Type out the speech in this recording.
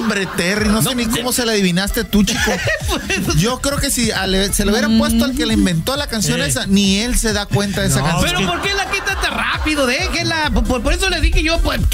Hombre, Terry, no sé ni cómo se la adivinaste tú, chico. Yo creo que si se le hubieran puesto al que le inventó la canción esa, ni él se da cuenta de esa canción. Pero ¿por qué la quitas tan rápido? Déjela. Por eso le dije yo, pues,